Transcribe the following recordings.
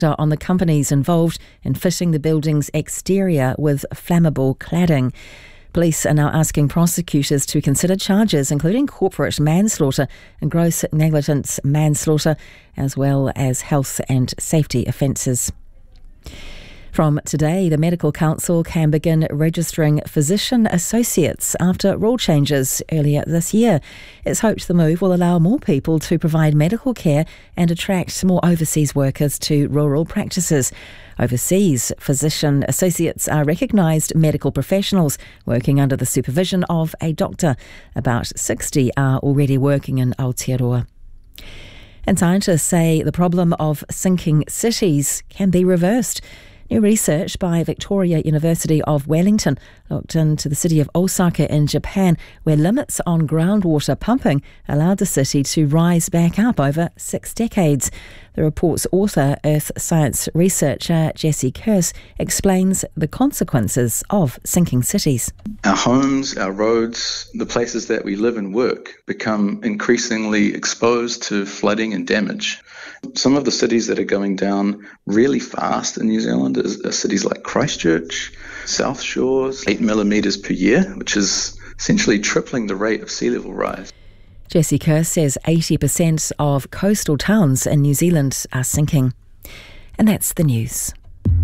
on the companies involved in fitting the building's exterior with flammable cladding. Police are now asking prosecutors to consider charges including corporate manslaughter and gross negligence manslaughter, as well as health and safety offences. From today, the Medical Council can begin registering physician associates after rule changes earlier this year. It's hoped the move will allow more people to provide medical care and attract more overseas workers to rural practices. Overseas, physician associates are recognised medical professionals working under the supervision of a doctor. About 60 are already working in Aotearoa. And scientists say the problem of sinking cities can be reversed. New research by Victoria University of Wellington looked into the city of Osaka in Japan, where limits on groundwater pumping allowed the city to rise back up over 6 decades. The report's author, earth science researcher Jesse Kearse, explains the consequences of sinking cities. Our homes, our roads, the places that we live and work become increasingly exposed to flooding and damage. Some of the cities that are going down really fast in New Zealand are cities like Christchurch, South Shores, 8 millimetres per year, which is essentially tripling the rate of sea level rise. Jesse Kearse says 80% of coastal towns in New Zealand are sinking. And that's the news.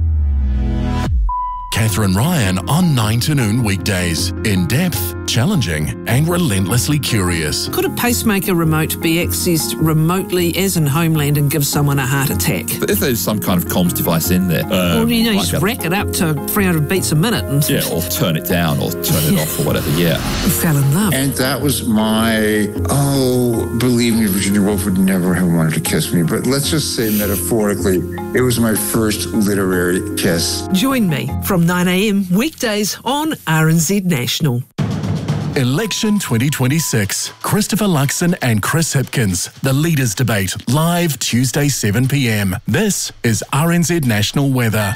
Catherine Ryan on 9 to noon weekdays. In depth, challenging and relentlessly curious. Could a pacemaker remote be accessed remotely as in Homeland and give someone a heart attack? But if there's some kind of comms device in there... or, you just rack it up to 300 beats a minute. And or turn it down or turn it off or whatever, You fell in love. And that was my, believe me, Virginia Woolf would never have wanted to kiss me. But let's just say metaphorically, it was my first literary kiss. Join me from 9 a.m. weekdays on RNZ National. Election 2026. Christopher Luxon and Chris Hipkins. The Leaders Debate. Live Tuesday 7 p.m. This is RNZ National Weather.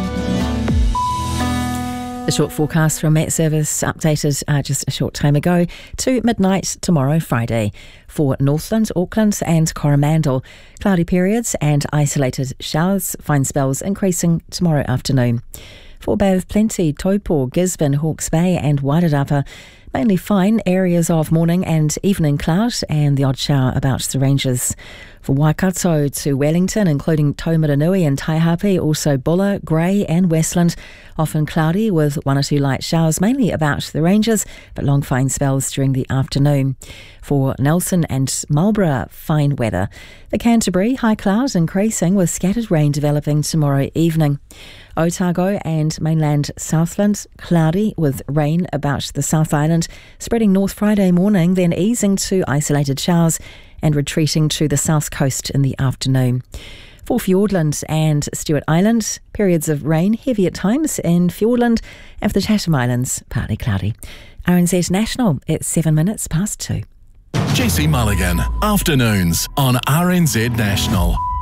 The short forecast from Met Service updated just a short time ago to midnight tomorrow, Friday. For Northland, Auckland and Coromandel, cloudy periods and isolated showers, fine spells increasing tomorrow afternoon. For Bay of Plenty, Taupo, Gisborne, Hawke's Bay and Wairarapa, mainly fine, areas of morning and evening cloud and the odd shower about the ranges. For Waikato to Wellington, including Taumaranui and Taihape, also Buller, Grey and Westland, often cloudy with 1 or 2 light showers, mainly about the ranges, but long fine spells during the afternoon. For Nelson and Marlborough, fine weather. The Canterbury, high clouds increasing with scattered rain developing tomorrow evening. Otago and mainland Southland, cloudy with rain about the South Island, spreading north Friday morning, then easing to isolated showers and retreating to the south coast in the afternoon. For Fiordland and Stewart Island, periods of rain, heavy at times in Fiordland, and for the Chatham Islands, partly cloudy. RNZ National, it's 7 minutes past 2. Jesse Mulligan, afternoons on RNZ National.